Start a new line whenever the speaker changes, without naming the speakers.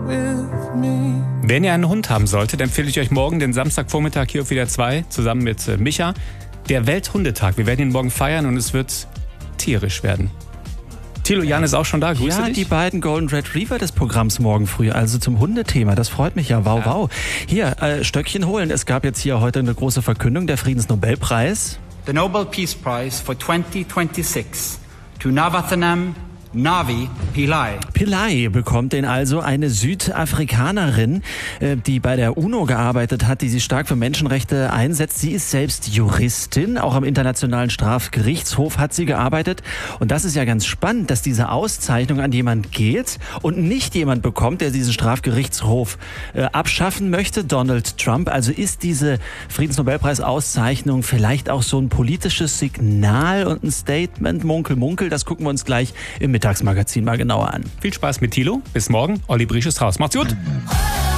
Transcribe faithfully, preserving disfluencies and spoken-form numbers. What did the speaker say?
Wenn ihr einen Hund haben solltet, empfehle ich euch morgen den Samstagvormittag hier auf W D R zwei zusammen mit äh, Micha. Der Welthundetag. Wir werden ihn morgen feiern und es wird tierisch werden. Thilo Jan ist auch schon da. Grüße
ja,
dich.
Die beiden Golden Retriever des Programms morgen früh, also zum Hundethema. Das freut mich ja. Wow, ja. wow. Hier, äh, Stöckchen holen. Es gab jetzt hier heute eine große Verkündung, der Friedensnobelpreis.
The Nobel Peace Prize for twenty twenty-six to Navathanam Navi Pillai.
Pillai bekommt den also, eine Südafrikanerin, die bei der UNO gearbeitet hat, die sich stark für Menschenrechte einsetzt. Sie ist selbst Juristin, auch am Internationalen Strafgerichtshof hat sie gearbeitet. Und das ist ja ganz spannend, dass diese Auszeichnung an jemand geht und nicht jemand bekommt, der diesen Strafgerichtshof äh, abschaffen möchte, Donald Trump. Also ist diese Friedensnobelpreis-Auszeichnung vielleicht auch so ein politisches Signal und ein Statement, Munkel, Munkel. Das gucken wir uns gleich im Mittagsmagazin mal genauer an.
Viel Spaß mit Thilo. Bis morgen. Olli Briesch ist raus. Macht's gut.